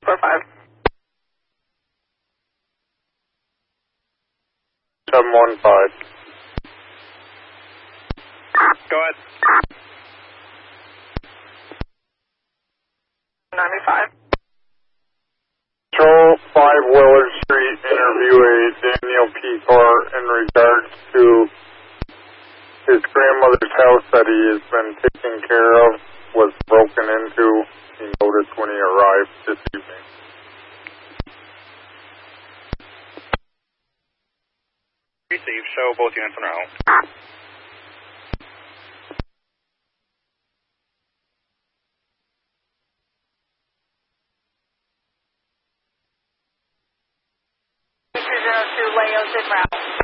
645. 715. Go ahead. 95. Control 5 Willard Street, interview a Daniel P. Carr in regards to his grandmother's house that he has been taking care of was broken into. He noticed when he arrived this evening. Receive. Show both units on route. Two Laos en route.